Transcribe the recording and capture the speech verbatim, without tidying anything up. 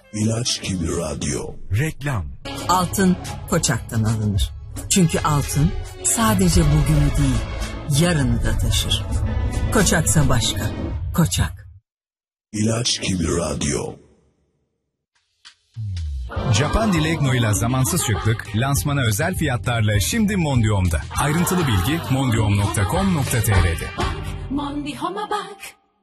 İlaç gibi radyo. Reklam. Altın Koçak'tan alınır. Çünkü altın sadece bugünü değil, yarını da taşır. Koçaksa başka. Koçak. İlaç gibi radyo. Japan Dilegno ile zamansız şıklık lansmana özel fiyatlarla şimdi Mondium'da. Ayrıntılı bilgi mondium nokta com nokta tr'de. Mondihom'a bak.